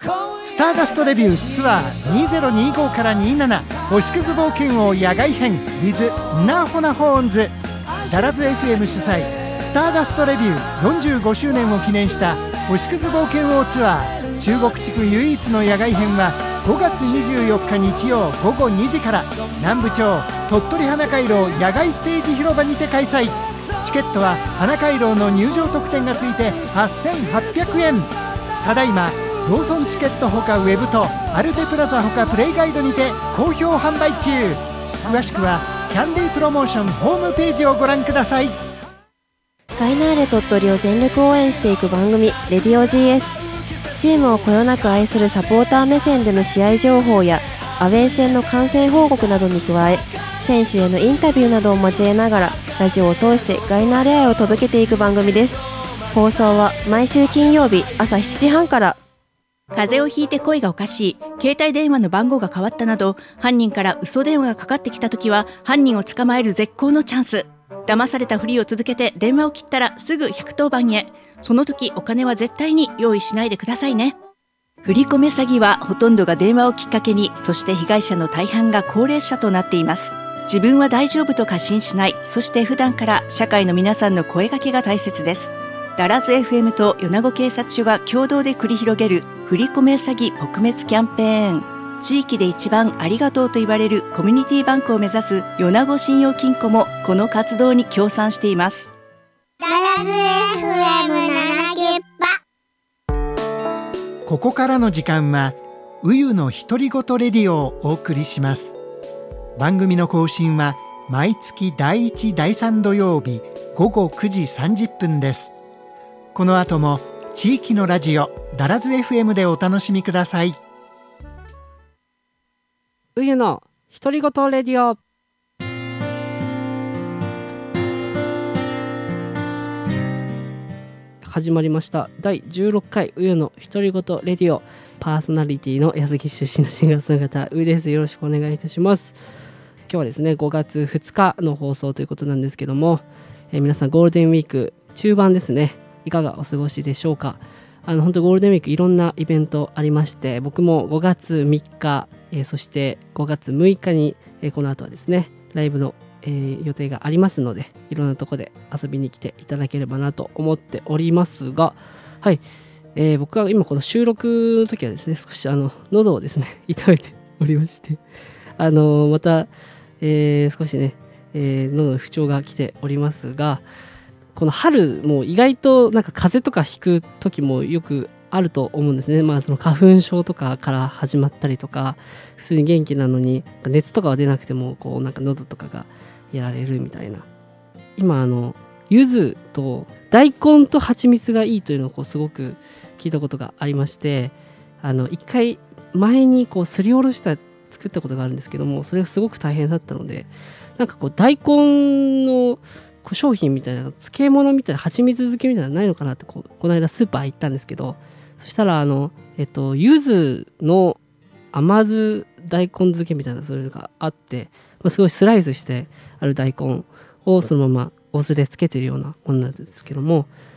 スターダストレビューツアー2025から27星屑冒険王野外編 with ナーホナホーンズ。ダラズ FM 主催スターダストレビュー45周年を記念した星屑冒険王ツアー中国地区唯一の野外編は5月24日日曜午後2時から南部町鳥取花回廊野外ステージ広場にて開催。チケットは花回廊の入場特典がついて8800円。ただいまローソンチケットほかウェブとアルテプラザほかプレイガイドにて好評販売中。詳しくはキャンディープロモーションホームページをご覧ください。 ガイナーレ鳥取を全力応援していく番組レディオ GS。 チームをこよなく愛するサポーター目線での試合情報やアウェー戦の観戦報告などに加え、選手へのインタビューなどを交えながらラジオを通してガイナーレ愛を届けていく番組です。放送は毎週金曜日朝7時半から。 風邪をひいて声がおかしい、携帯電話の番号が変わったなど、犯人から嘘電話がかかってきたときは犯人を捕まえる絶好のチャンス。騙されたふりを続けて電話を切ったらすぐ110番へ。その時お金は絶対に用意しないでくださいね。振り込め詐欺はほとんどが電話をきっかけに、そして被害者の大半が高齢者となっています。自分は大丈夫と過信しない、そして普段から社会の皆さんの声掛けが大切です。ダラズ FM と米子警察署が共同で繰り広げる振り込め詐欺撲滅キャンペーン。地域で一番ありがとうと言われるコミュニティバンクを目指す米子信用金庫もこの活動に協賛しています。 ダラズ FM7 ゲッパ。 ここからの時間はうゆの独り言レディオをお送りします。番組の更新は毎月第1第3土曜日午後9時30分です。この後も地域のラジオダラズ FM でお楽しみください。 うゆの独り言レディオ。始まりました第16回うゆの独り言レディオ。パーソナリティの安来出身のシンガーソングライターうゆです。よろしくお願いいたします。今日はですね5月2日の放送ということなんですけども、皆さんゴールデンウィーク中盤ですね、いかがお過ごしでしょうか。本当ゴールデンウィークいろんなイベントありまして、僕も5月3日、そして5月6日に、この後はですねライブの、予定がありますので、いろんなとこで遊びに来ていただければなと思っておりますが、はい、僕は今この収録の時はですね少し喉をですね痛めておりまして、また、少しね、喉の不調が来ておりますが、この春も意外となんか風邪とかひく時もよくあると思うんですね。まあその花粉症とかから始まったりとか、普通に元気なのに熱とかは出なくてもこうなんか喉とかがやられるみたいな。今柚子と大根と蜂蜜がいいというのをこうすごく聞いたことがありまして、一回前にこうすりおろした作ったことがあるんですけども、それがすごく大変だったので、なんかこう大根の商品みたいな漬物みたいな蜂蜜漬けみたいなのないのかなってこの間スーパー行ったんですけど、そしたら柚子の甘酢大根漬けみたいなそういうのがあって、すごいスライスしてある大根をそのままお酢でつけてるようなものなんですけども、